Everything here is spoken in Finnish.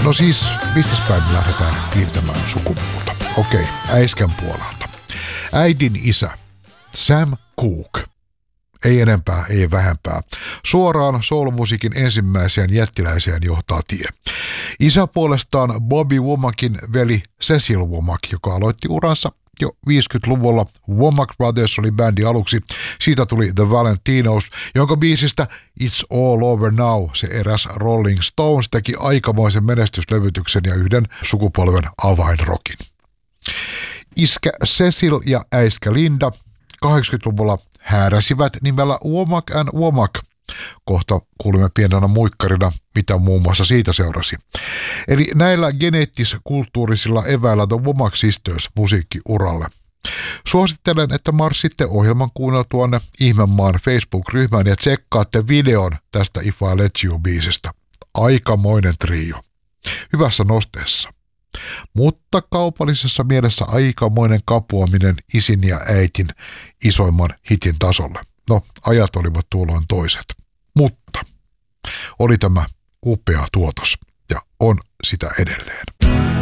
No siis, mistäs päin me lähdetään piirtämään sukupuolta? Okei, äiskän puolelta. Äidin isä, Sam Cooke. Ei enempää, ei vähempää. Suoraan soul-musiikin ensimmäiseen jättiläiseen johtaa tie. Isä puolestaan Bobby Womakin veli Cecil Womack, joka aloitti uransa jo 50-luvulla. Womack Brothers oli bändi aluksi. Siitä tuli The Valentinos, jonka biisistä It's All Over Now se eräs Rolling Stones teki aikamoisen menestyslevytyksen ja yhden sukupolven avainrokin. Iskä Cecil ja äiskä Linda 80-luvulla hääräsivät nimellä Womack and Womack. Kohta kuulimme pienenä muikkarina, mitä muun muassa siitä seurasi. Eli näillä geneettis-kulttuurisilla eväillä The Womack Sisters musiikkiuralle. Suosittelen, että marssitte ohjelman kuunneltuanne Ihmemaan Facebook-ryhmään ja tsekkaatte videon tästä If I Let You-biisistä. Aikamoinen trio. Hyvässä nosteessa. Mutta kaupallisessa mielessä aikamoinen kapuaminen isin ja äitin isoimman hitin tasolle. No, ajat olivat tuolloin toiset. Mutta oli tämä upea tuotos ja on sitä edelleen.